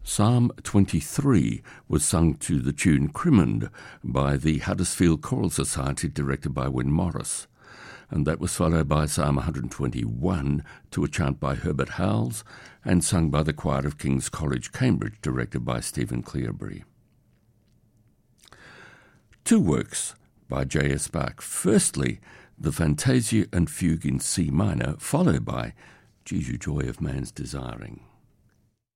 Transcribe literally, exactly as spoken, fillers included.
Psalm twenty-three was sung to the tune Crimond by the Huddersfield Choral Society, directed by Wyn Morris. And that was followed by Psalm one hundred twenty-one to a chant by Herbert Howells and sung by the choir of King's College, Cambridge, directed by Stephen Cleobury. Two works by J S Bach. Firstly, the Fantasia and Fugue in C minor, followed by Jesu, Joy of Man's Desiring.